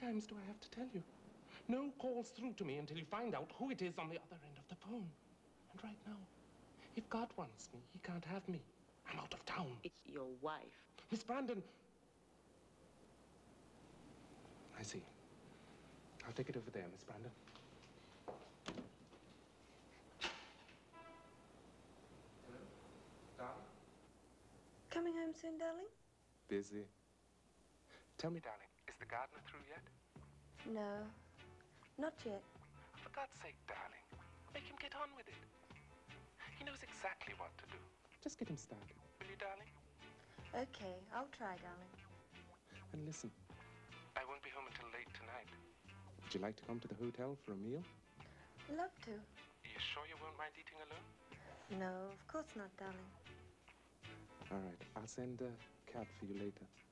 times do I have to tell you? No calls through to me until you find out who it is on the other end of the phone. And right now, if God wants me, he can't have me. I'm out of town. It's your wife. Miss Brandon. I see. I'll take it over there, Miss Brandon. Hello, darling? Coming home soon, darling? Busy. Tell me, darling, is the gardener through yet? No, not yet. For God's sake, darling, make him get on with it. He knows exactly what to do. Just get him started. Will you, darling? Okay, I'll try, darling. And listen, I won't be home until late tonight. Would you like to come to the hotel for a meal? Love to. Are you sure you won't mind eating alone? No, of course not, darling. All right, I'll send a cab for you later.